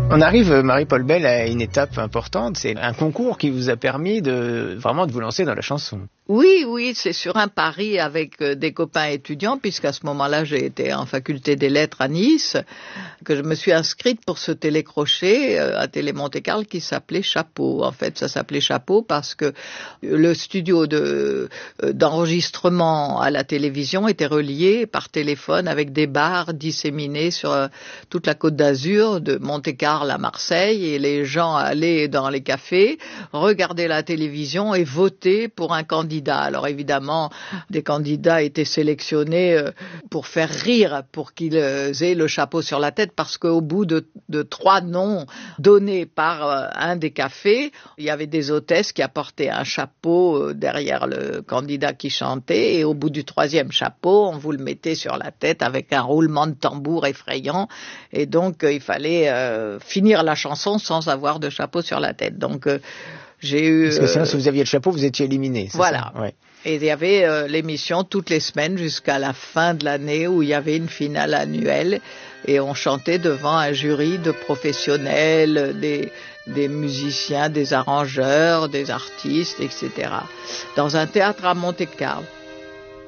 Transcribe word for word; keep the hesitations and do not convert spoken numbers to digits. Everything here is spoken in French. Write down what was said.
On arrive, Marie-Paul Bell, à une étape importante. C'est un concours qui vous a permis de vraiment de vous lancer dans la chanson. Oui, oui, c'est sur un pari avec des copains étudiants, puisqu'à ce moment-là, j'ai été en faculté des lettres à Nice, que je me suis inscrite pour ce télécrochet à Télé Monte-Carlo qui s'appelait Chapeau. En fait, ça s'appelait Chapeau parce que le studio de, d'enregistrement à la télévision était relié par téléphone avec des bars disséminés sur toute la Côte d'Azur, de Monte-Carlo à Marseille, et les gens allaient dans les cafés, regarder la télévision et voter pour un candidat. Alors évidemment, des candidats étaient sélectionnés pour faire rire, pour qu'ils aient le chapeau sur la tête, parce qu'au bout de, de trois noms donnés par un des cafés, il y avait des hôtesses qui apportaient un chapeau derrière le candidat qui chantait, et au bout du troisième chapeau, on vous le mettait sur la tête avec un roulement de tambour effrayant, et donc il fallait euh, finir la chanson sans avoir de chapeau sur la tête. Donc euh, j'ai eu... Parce que sinon, euh, si vous aviez le chapeau, vous étiez éliminé. C'est voilà. Ça ouais. Et il y avait euh, l'émission toutes les semaines jusqu'à la fin de l'année où il y avait une finale annuelle et on chantait devant un jury de professionnels, des, des musiciens, des arrangeurs, des artistes, et cetera dans un théâtre à Monte-Carlo.